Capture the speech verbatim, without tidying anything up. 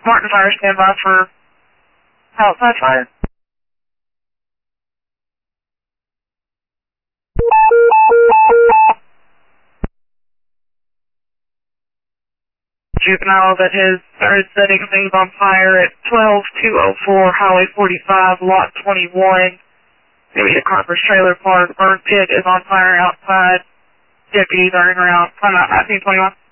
Martin Fire, stand by for outside fire. Juvenile that has started setting things on fire at twelve two oh four Highway forty-five, Lot twenty-one. Maybe a Carper's Trailer Park. Burn pit is on fire outside. Deputies are in around. I'm not nineteen twenty-one.